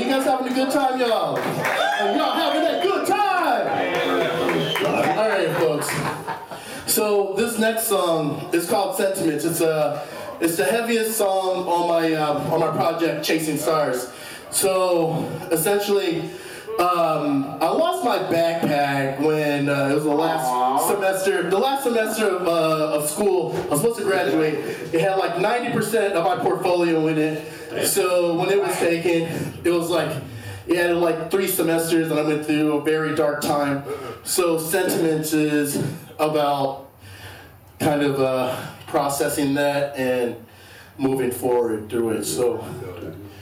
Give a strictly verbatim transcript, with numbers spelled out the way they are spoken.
You guys having a good time, y'all? Are y'all having a good time? All right, folks. So this next song is called Sentiments. It's a, it's the heaviest song on my um, on my project, Chasing Stars. So essentially, um, I lost my backpack when uh, it was the last Aww. semester. The last semester of, uh, of school, I was supposed to graduate. It had like ninety percent of my portfolio in it. So when it was taken, it was like it had like three semesters, and I went through a very dark time. So Sentiments is about kind of uh, processing that and moving forward through it. So.